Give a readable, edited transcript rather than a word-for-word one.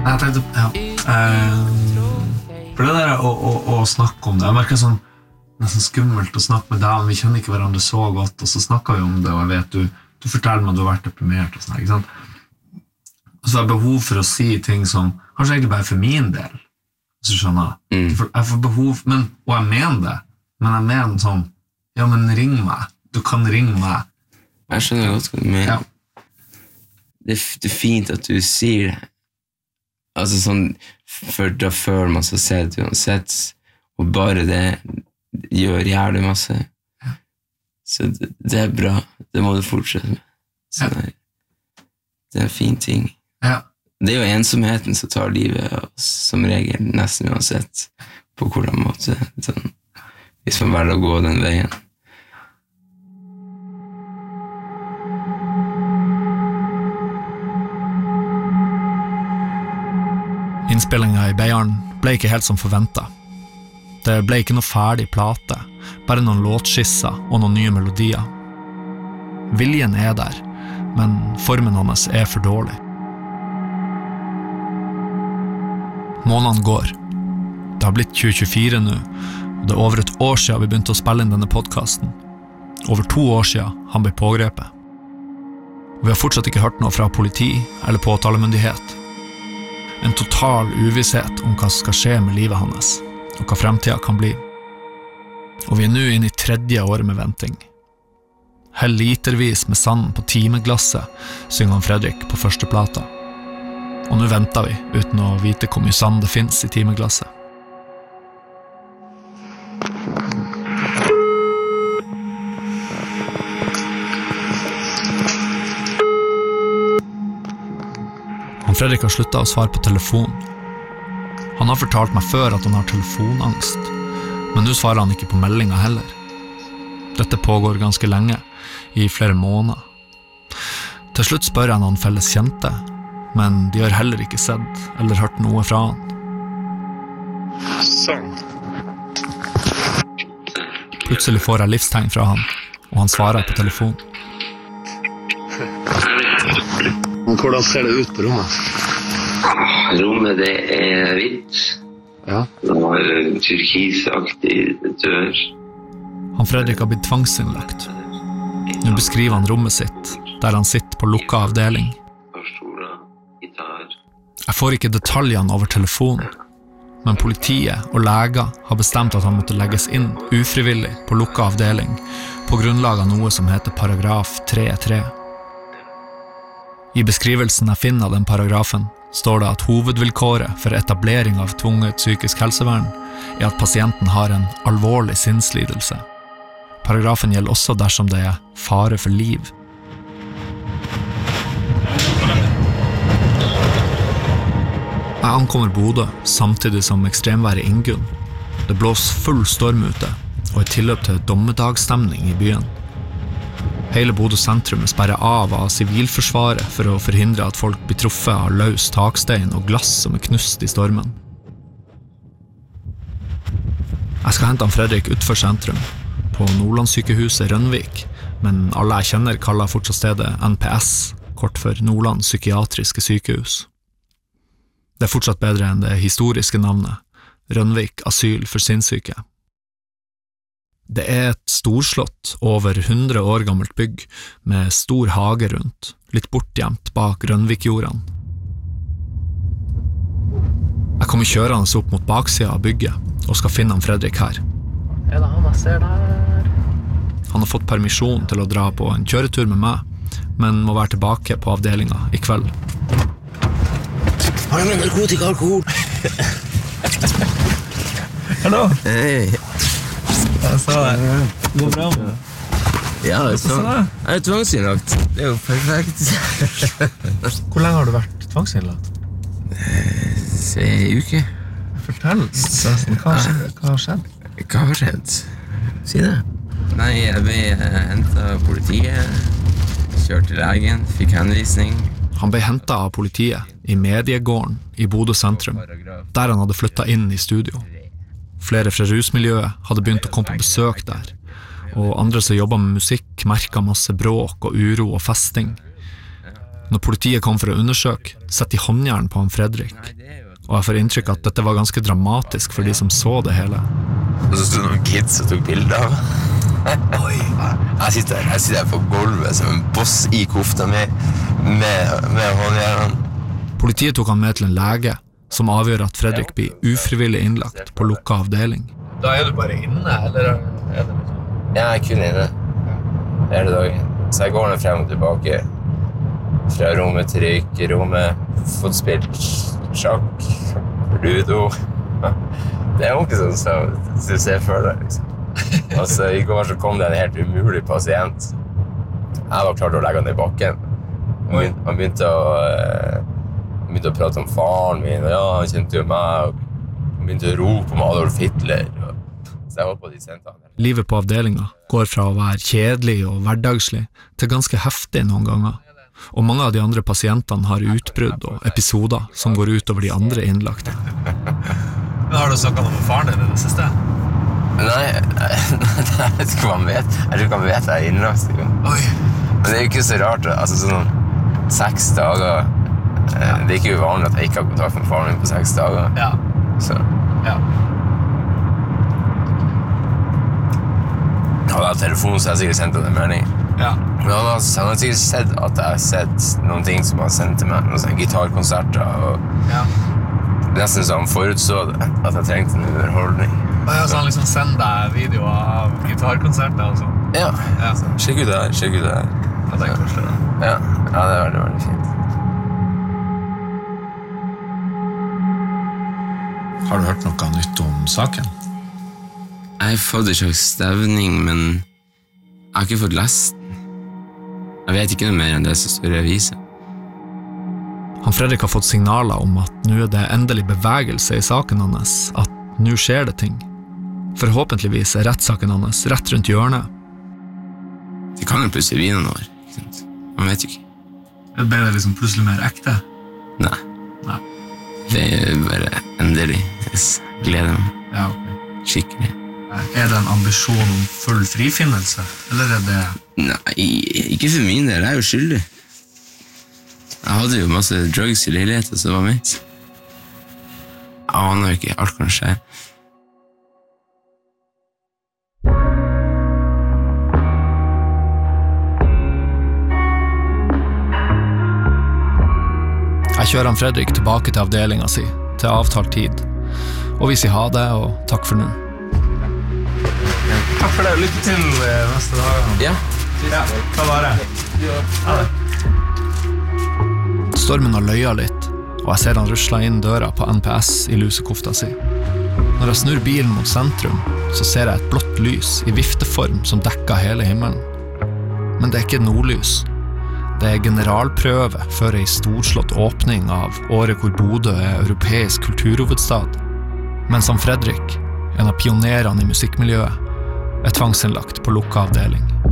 Jeg tenkte, for det der å snakke om det, jeg merker sånn nesten skummelt å snakke med deg, vi kjenner ikke hverandre så godt, og så snakker vi om det, og jeg vet, du forteller meg at du har vært deprimert og sånn, ikke sant? Og så har jeg behov for å si ting som, kanskje egentlig bare for min del, hvis du skjønner. Jeg får behov, og jeg mener det, men jeg mener sånn, ja, men ring meg, du kan ringe meg. Jeg skjønner godt hva du mener. Ja. Det er fint at du sier det. Altså sånn, for da føler man seg sett uansett, og bare det gjør jævlig masse. Ja. Så det er bra, det må du fortsette med. Så det er en fin ting. Ja. Det er jo ensomheten som tar livet av oss, som regel, nesten uansett, på hvordan måte. Sånn, hvis man velger å gå den veien. Innspillingen i Beiarn ble ikke helt som forventet. Det ble ikke noe ferdig plate, bare noen låtskisser og noen nye melodier. Viljen er der, men formen hans er for dårlig. Månedene går. Det har blitt 2024 nå, og det er over et år siden vi begynte å spille inn denne podcasten. Over 2 år siden han ble pågrepet. Og vi har fortsatt ikke hørt noe fra politi eller påtalemyndighet. En total uvisshet om hva som skal skje med livet hans, og hva fremtiden kan bli. Og vi er nå inne i 3. året med venting. Hell litervis med sand på timeglasset, synger han Fredrik på første plata. Og nå venter vi, uten å vite hvor mye sand det finnes i timeglasset. Fredrik har sluttet å svare på telefon. Han har fortalt meg før at han har telefonangst, men nå svarer han ikke på meldinger heller. Dette pågår ganske lenge, i flere måneder. Til slutt spør han noen felles kjente, men de har heller ikke sett eller hørt noe fra han. Sånn. Plutselig får jeg livstegn fra han, og han svarer på telefon. Hvordan ser det ut på rommet? Rommet det er hvitt. Ja. Det har turkisaktig dør. Han Fredrik har blitt tvangsinnlagt. Nå beskriver han rommet sitt, der han sitter på lukket avdeling. Jeg får ikke detaljene over telefonen, men politiet og leger har bestemt at han måtte legges inn ufrivillig på lukket avdeling på grunnlag av noe som heter paragraf 3.3. I beskrivelsen jeg finner av den paragrafen står det at hovedvilkåret for etablering av tvunget psykisk helsevern er at pasienten har en alvorlig sinnslidelse. Paragrafen gjelder også dersom det er fare for liv. Jeg ankommer Bodø samtidig som ekstremværet Ingunn. Det blåser full storm ute, og et tilløp til dommedagsstemning i byen. Hele Bodø sentrum er sperret av sivilforsvaret for å forhindre at folk blir truffet av løs takstein og glass som er knust i stormen. Jeg skal hente han Fredrik utfor sentrum, på Nordlandssykehuset Rønvik, men alle jeg kjenner kaller fortsatt stedet NPS, kort for Nordland Psykiatriske Sykehus. Det er fortsatt bedre enn det historiske navnet, Rønvik Asyl for Sinnssyke. Det er et storslått, over 100 år gammelt bygg, med stor hage rundt, litt bortgjemt bak Rønvikjordene. Jeg kommer kjørende opp mot baksiden av bygget, og skal finne han Fredrik her. Er det han jeg ser der? Han har fått permisjon til å dra på en kjøretur med meg, men må være tilbake på avdelingen i kveld. Har du med narkotika alkohol? Hallo! Hei! Jeg sa det. Går bra? Ja, jeg er tvangsinnlagt. Det er jo perfekt. Hvor lenge har du vært tvangsinnlagt? Se, en uke. Fortell, hva har skjedd? Hva har skjedd? Si det. Nei, jeg ble hentet av politiet, kjørt til legen, fikk henvisning. Han ble hentet av politiet i Mediegården i Bodø sentrum, der han hadde flyttet inn i studio. Flere fra rusmiljøet hadde begynt å komme på besøk der, og andre som jobbet med musikk merket masse bråk og uro og festing. Når politiet kom for å undersøke, setter de håndjern på han Fredrik, og jeg får inntrykk at dette var ganske dramatisk for de som så det hele. Og så stod noen kids og tok bilder av. Oi. Jeg sitter på gulvet som en boss i kofta med håndjern. Politiet tok han med til en lege, som avgjør at Fredrik blir ufrivillig innlagt på lukket avdeling. Da du bare inne, eller det liksom? Ja, jeg er kun inne. Hele dagen. Så jeg går ned frem og tilbake. Fra rommet til rykerommet, fått spilt sjakk, ludo. Det jo ikke sånn som du ser for deg, liksom. Altså, i går så kom det en helt umulig pasient. Jeg var klar til å legge han i bakken. Han begynte å prate om faren min, og ja, han kjente jo meg, og han begynte å rope om Adolf Hitler. Så jeg håper de sendte han. Livet på avdelingen går fra å være kjedelig og hverdagslig til ganske heftig noen ganger. Og mange av de andre pasientene har utbrudd og episoder som går ut over de andre innlagte. Men har du snakket om faren din i det siste? Nei, jeg vet ikke hva han vet. Jeg tror ikke han vet jeg er innlagt. Oi. Men det jo ikke så rart, altså sånn 6 dager. Det ikke uvanlig at jeg ikke har kontakt med faren min på 6 dager. Ja. Så. Ja. Hadde jeg telefon, så jeg sikkert sendt han en melding. Ja. Men han har sikkert sett at jeg har sett noen ting som han sendte meg, noen sånne gitarkonserter, og Ja. nesten så han forutså det, at jeg trengte en underholdning. Så han liksom sender deg videoer av gitarkonserter og sånn? Ja, Ja. sjekk ut det her, sjekk ut det her. Ja, det koselig da. Ja, det veldig, veldig fint. Har du hørt noe nytt om saken? Jeg har fått en slags stevning, men jeg har ikke fått lest den. Jeg vet ikke noe mer enn det som står i avisen. Han Fredrik har fått signaler om at nå det endelig bevegelse i saken hans, at nå skjer det ting. Forhåpentligvis rettssaken hans rett rundt hjørnet. Det kan jo plutselig bli noen år. Ikke sant? Man vet jo ikke. Ble det liksom plutselig mer ekte? Nei. Nei. Det bare endelig. Jeg gleder meg. Ja, ok. Skikkelig. Det en ambisjon om full frifinnelse, eller det... Nei, ikke for min del. Jeg jo skyldig. Jeg hadde jo masse drugs i leiligheten, så det var mitt. Jeg aner jo ikke, alt kan skje. Jeg kjører han Fredrik tilbake til avdelingen sin, til avtalt tid. Og vi sier ha det, og takk for nå. Takk for det, lykke til neste dag. Ja. Ja, ta vare. Ha det. Stormen har løya litt, og jeg ser han rusla inn døra på NPS i lusekofta si. Når jeg snur bilen mot sentrum, så ser jeg et blått lys i vifteform som dekker hele himmelen. Men det ikke nordlys. Det generalprøve før en storslått åpning av året hvor Bodø europeisk kulturhovedstad. Men som Fredrik, en av pionerene i musikkmiljøet, tvangsinnlagt på lukket avdeling.